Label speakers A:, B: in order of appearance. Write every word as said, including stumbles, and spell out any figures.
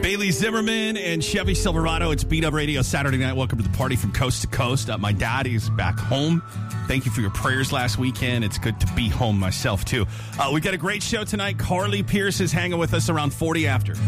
A: Bailey Zimmerman and Chevy Silverado. It's Beat Up Radio Saturday night. Welcome to the party from coast to coast. Uh, my dad is back home. Thank you for your prayers last weekend. It's good to be home myself, too. Uh, we've got a great show tonight. Carly Pierce is hanging with us around forty after.